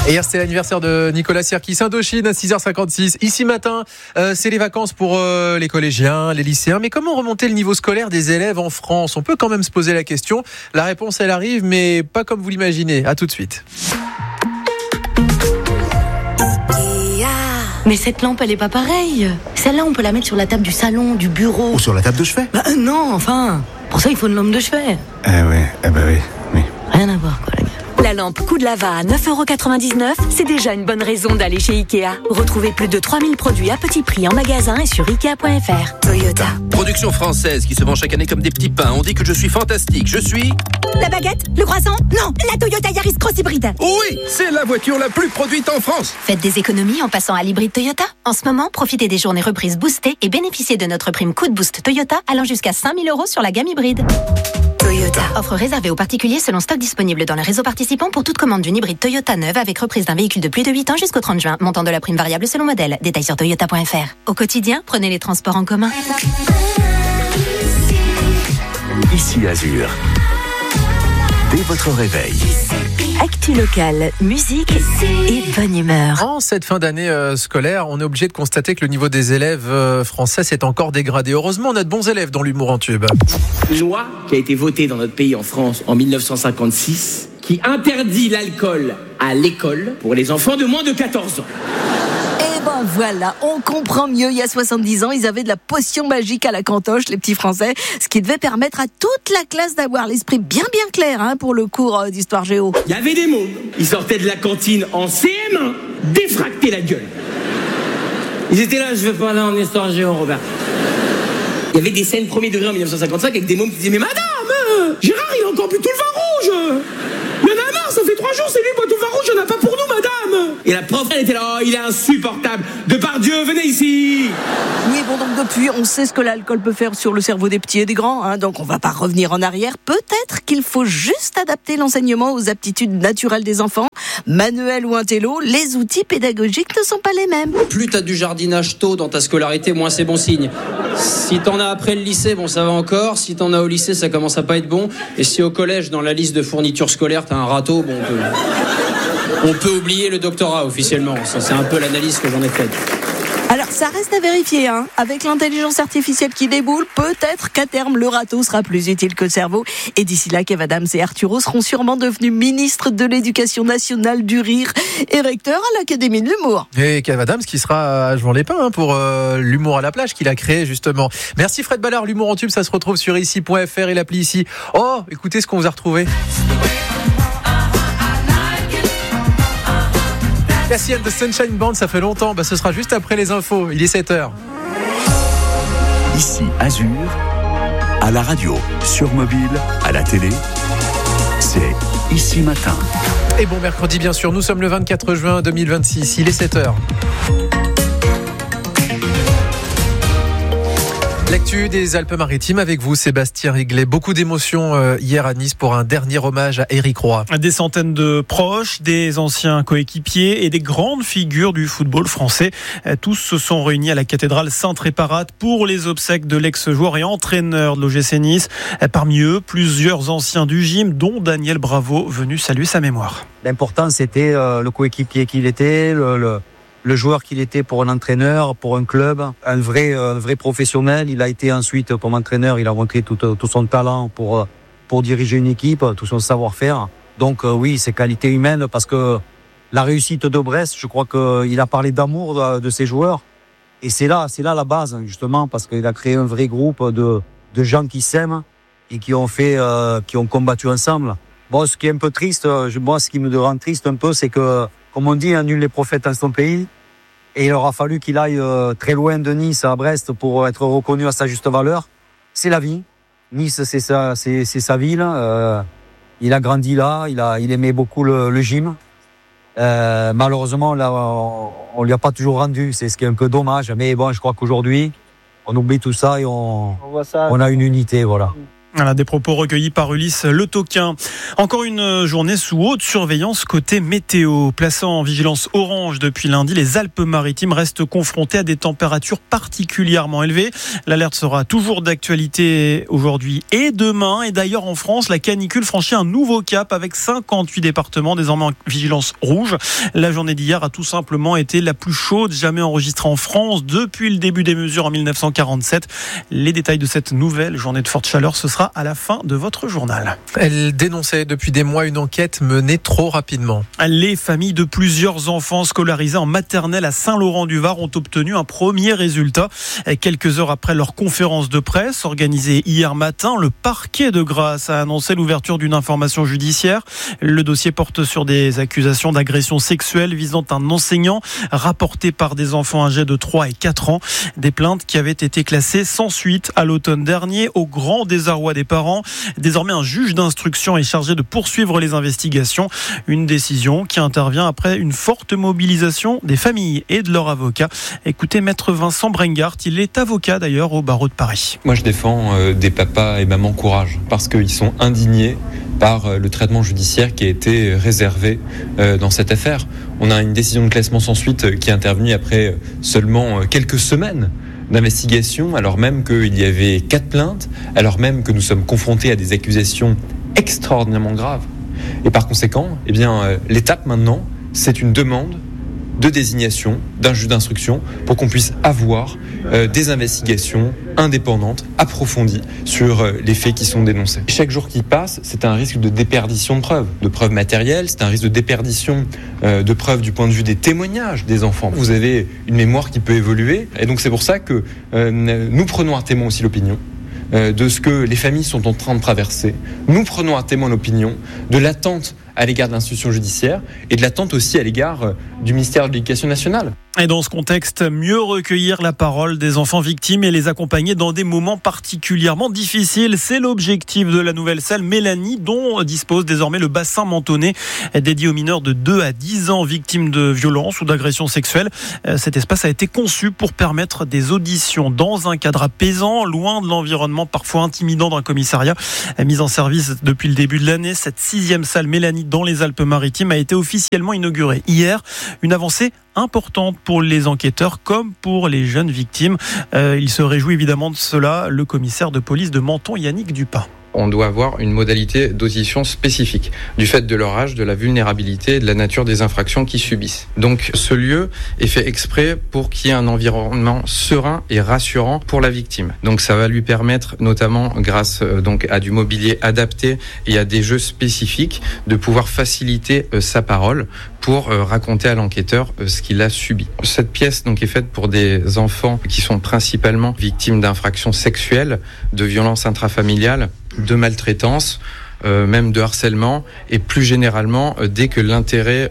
Et hier, c'était l'anniversaire de Nicolas Sirkis, Indochine à 6h56. Ici matin, c'est les vacances pour les collégiens, les lycéens. Mais comment remonter le niveau scolaire des élèves en France ? On peut quand même se poser la question. La réponse, elle arrive, mais pas comme vous l'imaginez. À tout de suite. Mais cette lampe, elle est pas pareille. Celle-là, on peut la mettre sur la table du salon, du bureau. Ou sur la table de chevet. Non, enfin. Pour ça, il faut une lampe de chevet. Oui. Rien à voir, quoi, la gars. La lampe Coup de Lava à 9,99€, c'est déjà une bonne raison d'aller chez Ikea. Retrouvez plus de 3000 produits à petit prix en magasin et sur Ikea.fr. Toyota. Production française qui se vend chaque année comme des petits pains. On dit que je suis fantastique. Je suis... La baguette? Le croissant? Non, la Toyota Yaris Cross Hybride. Oui, c'est la voiture la plus produite en France. Faites des économies en passant à l'hybride Toyota. En ce moment, profitez des journées reprises boostées et bénéficiez de notre prime Coup de Boost Toyota allant jusqu'à 5 000 € sur la gamme hybride. Toyota. Offre réservée aux particuliers selon stock disponible dans le réseau participant pour toute commande d'une hybride Toyota neuve avec reprise d'un véhicule de plus de 8 ans jusqu'au 30 juin. Montant de la prime variable selon modèle. Détails sur toyota.fr. Au quotidien, prenez les transports en commun. Ici Azur. Dès votre réveil. Actu locale, musique et bonne humeur. En cette fin d'année scolaire, on est obligé de constater que le niveau des élèves français s'est encore dégradé. Heureusement, on a de bons élèves dans l'humour en tube. Une loi qui a été votée dans notre pays en France en 1956 qui interdit l'alcool à l'école pour les enfants de moins de 14 ans. Voilà, on comprend mieux. Il y a 70 ans, ils avaient de la potion magique à la cantoche, les petits Français, ce qui devait permettre à toute la classe d'avoir l'esprit bien clair pour le cours d'histoire géo. Il y avait des mômes, ils sortaient de la cantine en CM1, défractés la gueule. Ils étaient là, je vais pas aller en histoire géo, Robert. Il y avait des scènes premier degré en 1955 avec des mômes qui disaient « Mais madame, Gérard, il a encore bu tout le vin rouge. Il y en a marre, ça fait 3 jours, c'est lui qui boit tout le vin rouge, il n'y en a pas pour nous, madame. » Et la prof, elle était là, « Oh, il est insupportable. Depardieu, venez ici. » Oui, bon, donc depuis, on sait ce que l'alcool peut faire sur le cerveau des petits et des grands, donc on va pas revenir en arrière. Peut-être qu'il faut juste adapter l'enseignement aux aptitudes naturelles des enfants. Manuel ou intello, les outils pédagogiques ne sont pas les mêmes. Plus t'as du jardinage tôt dans ta scolarité, moins c'est bon signe. Si t'en as après le lycée, bon ça va encore. Si t'en as au lycée, ça commence à pas être bon. Et si au collège, dans la liste de fournitures scolaires, t'as un râteau, bon on peut oublier le doctorat officiellement. Ça, c'est un peu l'analyse que j'en ai faite. Alors ça reste à vérifier, avec l'intelligence artificielle qui déboule, peut-être qu'à terme le râteau sera plus utile que le cerveau. Et d'ici là, Kev Adams et Arturo seront sûrement devenus ministres de l'Éducation nationale du rire et recteurs à l'Académie de l'humour. Et Kev Adams qui sera à Jouan-les-Pins pour l'humour à la plage qu'il a créé justement. Merci Fred Ballard, l'humour en tube, ça se retrouve sur ici.fr et l'appli ici. Oh, écoutez ce qu'on vous a retrouvé. Cassie and the Sunshine Band, ça fait longtemps. Ce sera juste après les infos. Il est 7h. Ici Azur, à la radio, sur mobile, à la télé, c'est Ici Matin. Et bon mercredi bien sûr, nous sommes le 24 juin 2026, il est 7h. L'actu des Alpes-Maritimes avec vous, Sébastien Riglet. Beaucoup d'émotions hier à Nice pour un dernier hommage à Éric Roy. Des centaines de proches, des anciens coéquipiers et des grandes figures du football français. Tous se sont réunis à la cathédrale Sainte-Réparate pour les obsèques de l'ex-joueur et entraîneur de l'OGC Nice. Parmi eux, plusieurs anciens du gym, dont Daniel Bravo, venu saluer sa mémoire. L'important, c'était le coéquipier qu'il était, le joueur qu'il était pour un entraîneur, pour un club, un vrai professionnel. Il a été ensuite comme entraîneur, il a montré tout son talent pour diriger une équipe, tout son savoir-faire. Donc oui, ses qualités humaines, parce que la réussite de Brest, je crois qu'il a parlé d'amour de ses joueurs. Et c'est là la base, justement, parce qu'il a créé un vrai groupe de gens qui s'aiment et qui ont combattu ensemble. Bon, ce qui est un peu triste, moi, ce qui me rend triste un peu, c'est que, comme on dit, nul n'est prophète en son pays. Et il aura fallu qu'il aille très loin de Nice à Brest pour être reconnu à sa juste valeur. C'est la vie. Nice, c'est sa ville. Il a grandi là. Il aimait beaucoup le gym. Malheureusement, là, on lui a pas toujours rendu. C'est ce qui est un peu dommage. Mais bon, je crois qu'aujourd'hui, on oublie tout ça et on a une unité, voilà. Voilà, des propos recueillis par Ulysse Le Toquin. Encore une journée sous haute surveillance côté météo. Placés en vigilance orange depuis lundi, les Alpes-Maritimes restent confrontées à des températures particulièrement élevées. L'alerte sera toujours d'actualité aujourd'hui et demain. Et d'ailleurs, en France, la canicule franchit un nouveau cap avec 58 départements désormais en vigilance rouge. La journée d'hier a tout simplement été la plus chaude jamais enregistrée en France depuis le début des mesures en 1947. Les détails de cette nouvelle journée de forte chaleur, ce sera à la fin de votre journal. Elle dénonçait depuis des mois une enquête menée trop rapidement. Les familles de plusieurs enfants scolarisés en maternelle à Saint-Laurent-du-Var ont obtenu un premier résultat. Quelques heures après leur conférence de presse organisée hier matin, le parquet de Grasse a annoncé l'ouverture d'une information judiciaire. Le dossier porte sur des accusations d'agression sexuelle visant un enseignant rapporté par des enfants âgés de 3 et 4 ans. Des plaintes qui avaient été classées sans suite à l'automne dernier au grand désarroi des parents. Désormais, un juge d'instruction est chargé de poursuivre les investigations. Une décision qui intervient après une forte mobilisation des familles et de leurs avocats. Écoutez Maître Vincent Brengart, il est avocat d'ailleurs au barreau de Paris. Moi je défends des papas et mamans courage parce qu'ils sont indignés par le traitement judiciaire qui a été réservé dans cette affaire. On a une décision de classement sans suite qui est intervenue après seulement quelques semaines d'investigation, alors même qu'il y avait 4 plaintes, alors même que nous sommes confrontés à des accusations extraordinairement graves. Et par conséquent, l'étape maintenant, c'est une demande de désignation d'un juge d'instruction pour qu'on puisse avoir des investigations indépendantes, approfondies sur les faits qui sont dénoncés. Chaque jour qui passe, c'est un risque de déperdition de preuves matérielles, c'est un risque de déperdition de preuves du point de vue des témoignages des enfants. Vous avez une mémoire qui peut évoluer et donc c'est pour ça que nous prenons à témoin aussi l'opinion de ce que les familles sont en train de traverser. Nous prenons à témoin l'opinion de l'attente à l'égard de l'institution judiciaire et de l'attente aussi à l'égard du ministère de l'Éducation nationale. Et dans ce contexte, mieux recueillir la parole des enfants victimes et les accompagner dans des moments particulièrement difficiles. C'est l'objectif de la nouvelle salle Mélanie, dont dispose désormais le bassin mentonné, dédié aux mineurs de 2 à 10 ans victimes de violences ou d'agressions sexuelles. Cet espace a été conçu pour permettre des auditions dans un cadre apaisant, loin de l'environnement parfois intimidant d'un commissariat. Mise en service depuis le début de l'année, cette 6e salle Mélanie dans les Alpes-Maritimes a été officiellement inaugurée hier. Une avancée importante pour les enquêteurs comme pour les jeunes victimes. Il se réjouit évidemment de cela, le commissaire de police de Menton, Yannick Dupin. On doit avoir une modalité d'audition spécifique, du fait de leur âge, de la vulnérabilité et de la nature des infractions qu'ils subissent. Donc ce lieu est fait exprès pour qu'il y ait un environnement serein et rassurant pour la victime. Donc ça va lui permettre, notamment grâce à du mobilier adapté et à des jeux spécifiques, de pouvoir faciliter sa parole pour raconter à l'enquêteur ce qu'il a subi. Cette pièce est faite pour des enfants qui sont principalement victimes d'infractions sexuelles, de violences intrafamiliales, de maltraitance, même de harcèlement, et plus généralement dès que l'intérêt,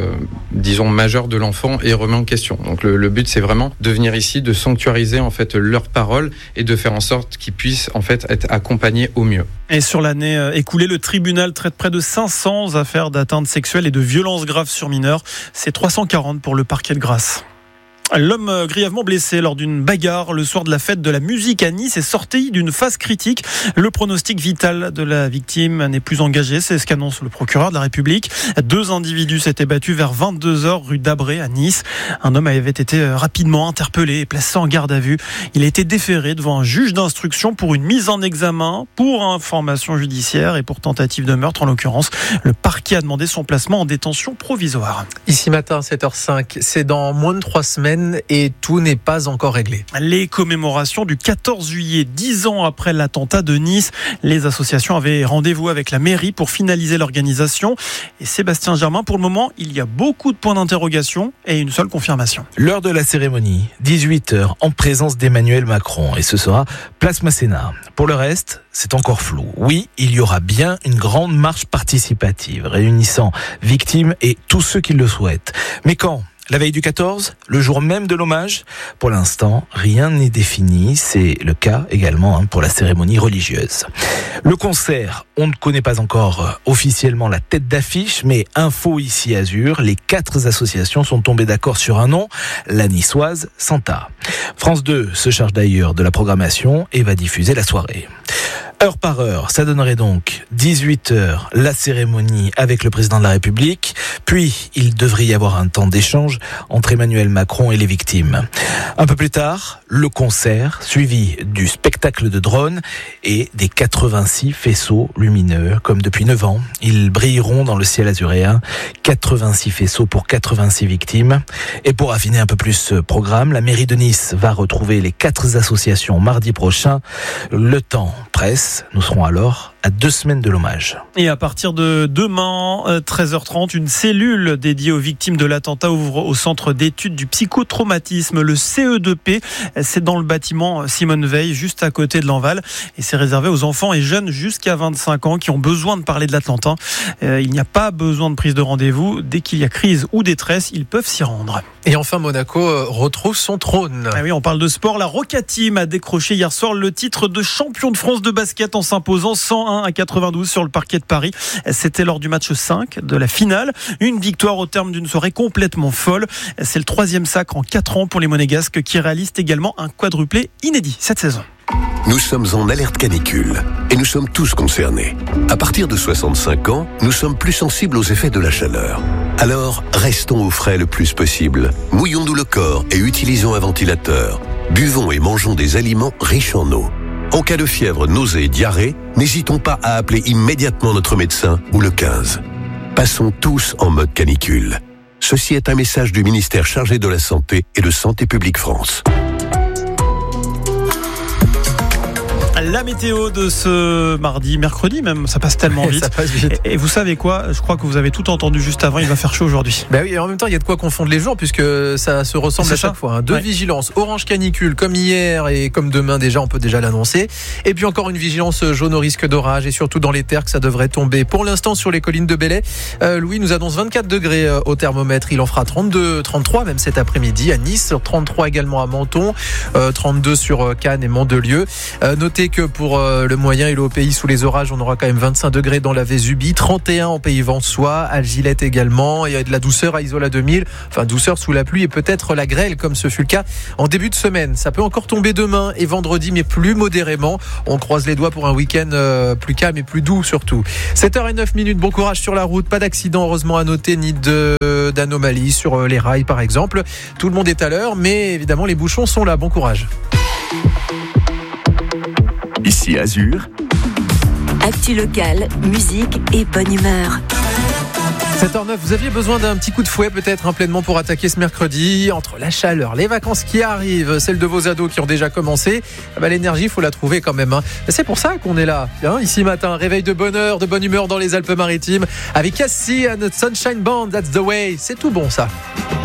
majeur de l'enfant est remis en question. Donc le but, c'est vraiment de venir ici, de sanctuariser leurs paroles et de faire en sorte qu'ils puissent être accompagnés au mieux. Et sur l'année écoulée, le tribunal traite près de 500 affaires d'atteinte sexuelle et de violences graves sur mineurs. C'est 340 pour le parquet de Grasse. L'homme grièvement blessé lors d'une bagarre le soir de la fête de la musique à Nice est sorti d'une phase critique. Le pronostic vital de la victime n'est plus engagé, c'est ce qu'annonce le procureur de la République. 2 individus s'étaient battus vers 22h rue d'Abré à Nice. Un homme avait été rapidement interpellé et placé en garde à vue. Il a été déféré devant un juge d'instruction pour une mise en examen, pour information judiciaire et pour tentative de meurtre en l'occurrence. Le parquet a demandé son placement en détention provisoire. Ici matin, 7h05, c'est dans moins de 3 semaines et tout n'est pas encore réglé. Les commémorations du 14 juillet, 10 ans après l'attentat de Nice, les associations avaient rendez-vous avec la mairie pour finaliser l'organisation. Et Sébastien Germain, pour le moment, il y a beaucoup de points d'interrogation et une seule confirmation. L'heure de la cérémonie, 18h, en présence d'Emmanuel Macron, et ce sera place Masséna. Pour le reste, c'est encore flou. Oui, il y aura bien une grande marche participative, réunissant victimes et tous ceux qui le souhaitent. Mais quand ? La veille du 14, le jour même de l'hommage. Pour l'instant, rien n'est défini. C'est le cas également pour la cérémonie religieuse. Le concert, on ne connaît pas encore officiellement la tête d'affiche, mais info ici Azur, les 4 associations sont tombées d'accord sur un nom, la niçoise Santa. France 2 se charge d'ailleurs de la programmation et va diffuser la soirée. Heure par heure, ça donnerait donc 18h la cérémonie avec le président de la République, puis il devrait y avoir un temps d'échange entre Emmanuel Macron et les victimes. Un peu plus tard, le concert, suivi du spectacle de drones et des 86 faisceaux lumineux, comme depuis 9 ans. Ils brilleront dans le ciel azuréen, 86 faisceaux pour 86 victimes. Et pour affiner un peu plus ce programme, la mairie de Nice va retrouver les 4 associations mardi prochain. Le temps presse. Nous serons alors à 2 semaines de l'hommage. Et à partir de demain, 13h30, une cellule dédiée aux victimes de l'attentat ouvre au centre d'études du psychotraumatisme, le CE2P. C'est dans le bâtiment Simone Veil, juste à côté de l'Enval. Et c'est réservé aux enfants et jeunes jusqu'à 25 ans qui ont besoin de parler de l'attentat. Il n'y a pas besoin de prise de rendez-vous. Dès qu'il y a crise ou détresse, ils peuvent s'y rendre. Et enfin, Monaco retrouve son trône. Ah oui, on parle de sport. La Roca Team a décroché hier soir le titre de champion de France de basket en s'imposant 101 à 92 sur le parquet de Paris. C'était lors du match 5 de la finale. Une victoire au terme d'une soirée complètement folle. C'est le 3e sacre en 4 ans pour les Monégasques qui réalisent également un quadruplé inédit cette saison. Nous sommes en alerte canicule et nous sommes tous concernés. À partir de 65 ans, nous sommes plus sensibles aux effets de la chaleur. Alors, restons au frais le plus possible. Mouillons-nous le corps et utilisons un ventilateur. Buvons et mangeons des aliments riches en eau. En cas de fièvre, nausée et diarrhée, n'hésitons pas à appeler immédiatement notre médecin ou le 15. Passons tous en mode canicule. Ceci est un message du ministère chargé de la Santé et de Santé publique France. La météo de ce mercredi même, ça passe tellement vite. Ça passe vite. Et vous savez quoi ? Je crois que vous avez tout entendu juste avant, il va faire chaud aujourd'hui. Bah oui, et en même temps, il y a de quoi confondre les jours puisque ça se ressemble à chaque fois. Deux vigilances, orange canicule comme hier et comme demain déjà, on peut déjà l'annoncer. Et puis encore une vigilance jaune au risque d'orage et surtout dans les terres que ça devrait tomber. Pour l'instant, sur les collines de Belley, Louis nous annonce 24 degrés au thermomètre. Il en fera 32, 33 même cet après-midi à Nice, 33 également à Menton, 32 sur Cannes et Mandelieu. Notez que pour le moyen et le haut pays sous les orages, on aura quand même 25 degrés dans la Vésubie, 31 en Pays Ventois, à Gillette également, et de la douceur à Isola 2000, enfin douceur sous la pluie et peut-être la grêle comme ce fut le cas en début de semaine. Ça peut encore tomber demain et vendredi, mais plus modérément. On croise les doigts pour un week-end plus calme et plus doux surtout. 7h09, bon courage sur la route, pas d'accident heureusement à noter, ni d'anomalie sur les rails par exemple. Tout le monde est à l'heure, mais évidemment les bouchons sont là, bon courage. Ici Azur. Actu locale, musique et bonne humeur. 7h09, vous aviez besoin d'un petit coup de fouet peut-être pleinement pour attaquer ce mercredi, entre la chaleur, les vacances qui arrivent, celles de vos ados qui ont déjà commencé, l'énergie il faut la trouver quand même. C'est pour ça qu'on est là, ici matin, réveil de bonheur, de bonne humeur dans les Alpes-Maritimes, avec Cassie and the Sunshine Band, That's the way, c'est tout bon ça.